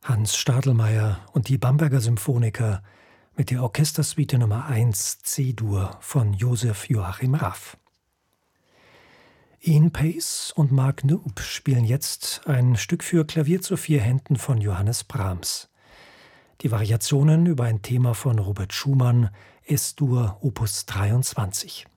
Hans Stadelmeier und die Bamberger Symphoniker mit der Orchestersuite Nummer 1 C-Dur von Joseph Joachim Raff. Ian Paice und Mark Noob spielen jetzt ein Stück für Klavier zu 4 Händen von Johannes Brahms. Die Variationen über ein Thema von Robert Schumann, S-Dur, Opus 23.